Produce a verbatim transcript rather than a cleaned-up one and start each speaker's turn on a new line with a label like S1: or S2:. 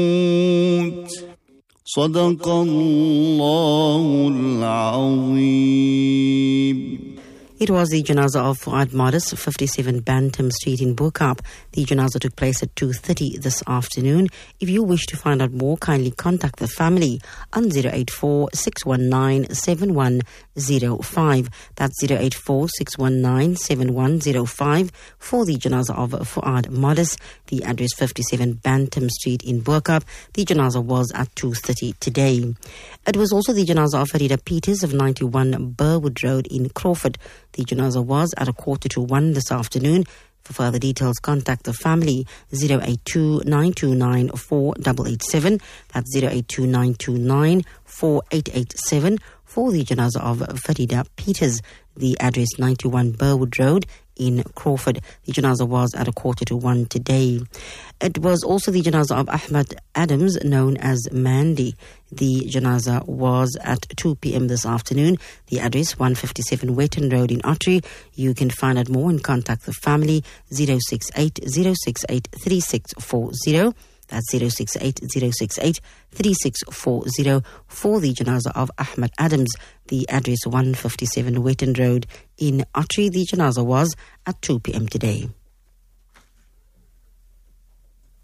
S1: صدق الله العظيم.
S2: It was the janazah of Fuad Modis, fifty-seven Bantam Street in Bo-Kaap. The janazah took place at two thirty this afternoon. If you wish to find out more, kindly contact the family on zero eight four, six one nine, seven one zero five. That's zero eight four, six one nine, seven one zero five for the janazah of Fuad Modis. The address fifty-seven Bantam Street in Bo-Kaap. The janazah was at two thirty today. It was also the janazah of Farida Peters of ninety-one Burwood Road in Crawford. The janazah was at a quarter to one this afternoon. For further details, contact the family zero eight two, nine two nine, four eight eight seven. That's zero eight two, nine two nine, four eight eight seven for the janazah of Farida Peters. The address ninety-one Burwood Road in Crawford. The janazah was at a quarter to one today. It was also the janazah of Ahmad Adams, known as Mandy. The janazah was at two p.m. this afternoon. The address one fifty-seven Wetton Road in Ottery. You can find out more and contact the family zero six eight, zero six eight, three six four zero. That's zero six eight, zero six eight, three six four zero for the janazah of Ahmad Adams. The address one fifty-seven Wetton Road in Ottery. The janazah was at two p.m. today.